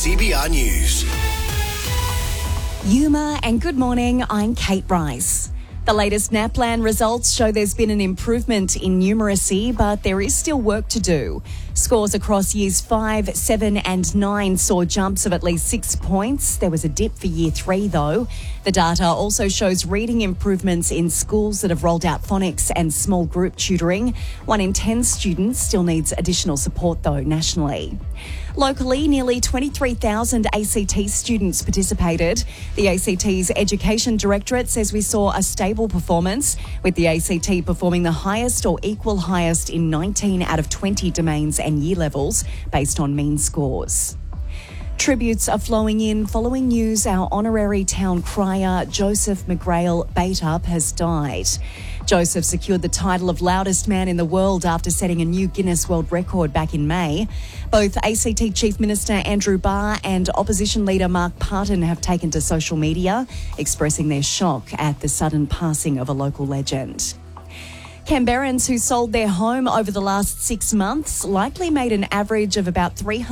CBR News. Yuma and good morning, I'm Kate Rice. The latest NAPLAN results show there's been an improvement in numeracy, but there is still work to do. Scores across years 5, 7 and 9 saw jumps of at least 6 points. There was a dip for year 3 though. The data also shows reading improvements in schools that have rolled out phonics and small group tutoring. 1 in 10 students still needs additional support though nationally. Locally, nearly 23,000 ACT students participated. The ACT's Education Directorate says we saw a stable performance, with the ACT performing the highest or equal highest in 19 out of 20 domains and year levels based on mean scores. Tributes are flowing in following news our honorary town crier Joseph McGrail Bateup has died. Joseph secured the title of loudest man in the world after setting a new Guinness World Record back in May. Both ACT Chief Minister Andrew Barr and Opposition Leader Mark Parton have taken to social media, expressing their shock at the sudden passing of a local legend. Canberrans who sold their home over the last 6 months likely made an average of about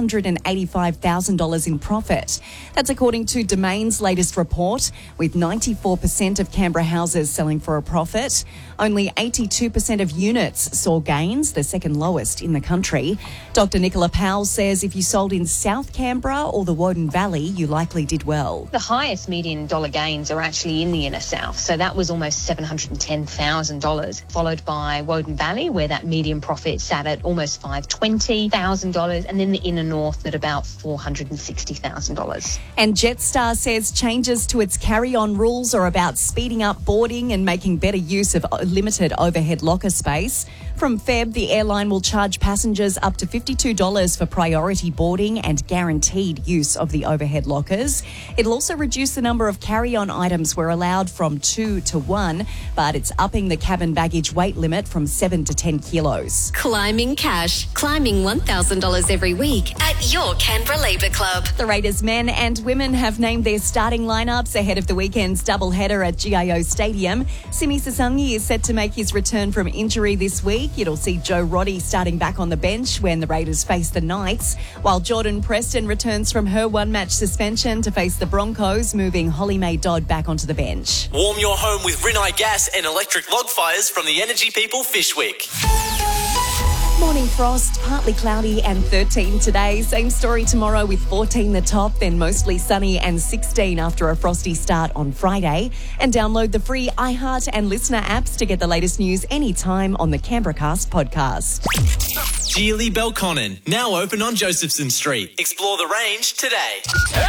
$385,000 in profit. That's according to Domain's latest report, with 94% of Canberra houses selling for a profit. Only 82% of units saw gains, the second lowest in the country. Dr. Nicola Powell says if you sold in South Canberra or the Woden Valley, you likely did well. The highest median dollar gains are actually in the inner south, so that was almost $710,000, followed by Woden Valley, where that median profit sat at almost $520,000, and then the inner north at about $460,000. And Jetstar says changes to its carry-on rules are about speeding up boarding and making better use of limited overhead locker space. From Feb, the airline will charge passengers up to $52 for priority boarding and guaranteed use of the overhead lockers. It'll also reduce the number of carry-on items we're allowed from 2 to 1, but it's upping the cabin baggage weight limit from 7 to 10 kilos. Climbing cash. Climbing $1,000 every week at your Canberra Labour Club. The Raiders men and women have named their starting lineups ahead of the weekend's doubleheader at GIO Stadium. Simi Sasangi is set to make his return from injury this week. It'll see Joe Roddy starting back on the bench when the Raiders face the Knights, while Jordan Preston returns from her one-match suspension to face the Broncos, moving Holly Mae Dodd back onto the bench. Warm your home with Rinnai gas and electric log fires from the Energy People Fishwick. Morning frost, partly cloudy and 13 today. Same story tomorrow with 14 the top, then mostly sunny and 16 after a frosty start on Friday. And download the free iHeart and Listener apps to get the latest news anytime on the Canberracast podcast. Geely Belconnen, now open on Josephson Street. Explore the range today.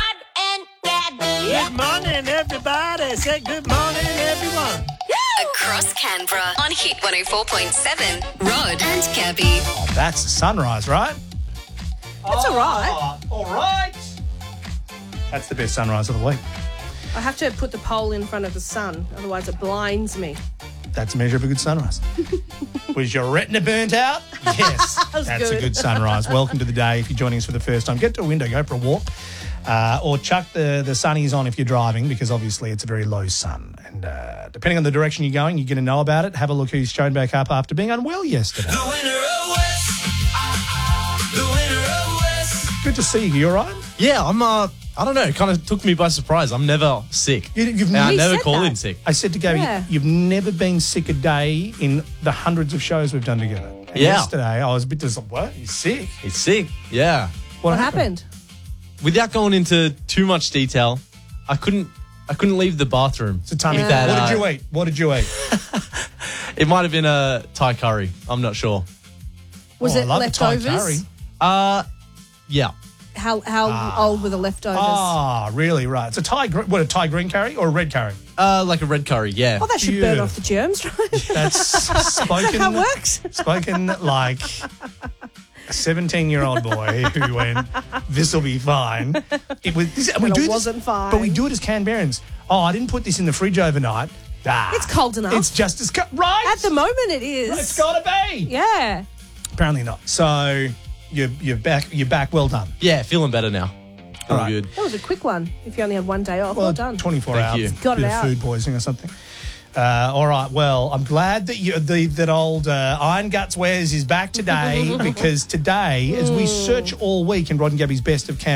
Good morning, everybody. Say good morning, everyone. Across Canberra on Hit 104.7. Rod and Gabby. That's the sunrise, right? That's all right. All right. That's the best sunrise of the week. I have to put the pole in front of the sun, otherwise it blinds me. That's a measure of a good sunrise. Was your retina burnt out? Yes. That's a good sunrise. Welcome to the day. If you're joining us for the first time, get to a window, go for a walk. Or chuck the sunnies on if you're driving, because obviously it's a very low sun. And depending on the direction you're going, you're going to know about it. Have a look who's shown back up after being unwell yesterday. The winner of West. The winner of West. Good to see you. You all right? Yeah, I'm, I don't know, it kind of took me by surprise. I'm never sick. You've I never said call that. in sick. I said to Gabby, you've never been sick a day in the hundreds of shows we've done together. And yesterday, I was a bit just like, what? He's sick? He's sick, yeah. What happened? Without going into too much detail, I couldn't leave the bathroom. It's a tummy. with that, What did you eat? It might have been a Thai curry. I'm not sure. Was I it love the Thai leftovers? curry. Yeah. How old were the leftovers? Ah, really? Right. It's a Thai green curry or a red curry? Like a red curry, yeah. Oh, that should burn off the germs, right? That's spoken. That works. Spoken like a 17-year-old boy who went, "This'll be fine." It was. It wasn't fine. But we do it as Canberrans. Oh, I didn't put this in the fridge overnight. It's cold enough. It's just as right. At the moment, it is. It's got to be. Yeah. Apparently not. So you're back. You're back. Well done. Yeah, feeling better now. Feeling Right. good. That was a quick one. If you only had one day off, well done. 24 Thank hours. you. Got it Bit of out. food poisoning or something. All right. Well, I'm glad that that old Iron Guts Wears is back today, because today, as we search all week in Rod and Gabby's Best of Canberra